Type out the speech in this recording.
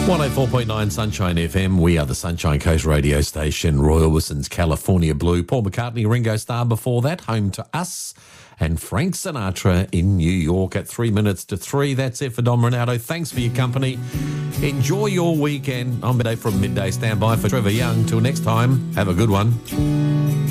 104.9 Sunshine FM. We are the Sunshine Coast radio station. Roy Orbison's California Blue. Paul McCartney, Ringo Starr before that. Home to Us. And Frank Sinatra in New York at 3 minutes to 3. That's it for Dom Ronaldo. Thanks for your company. Enjoy your weekend. On midday from midday. Stand by for Trevor Young. Till next time, have a good one.